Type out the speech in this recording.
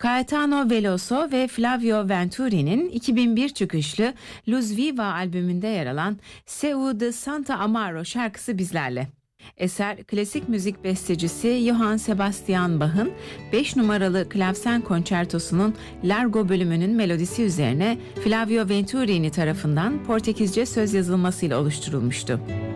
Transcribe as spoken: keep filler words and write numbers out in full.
Caetano Veloso ve Flavio Venturi'nin iki bin bir çıkışlı Luz Viva albümünde yer alan Seu de Santa Amaro şarkısı bizlerle. Eser, klasik müzik bestecisi Johann Sebastian Bach'ın beş numaralı klavsen konçertosunun Largo bölümünün melodisi üzerine Flavio Venturini tarafından Portekizce söz yazılmasıyla oluşturulmuştu.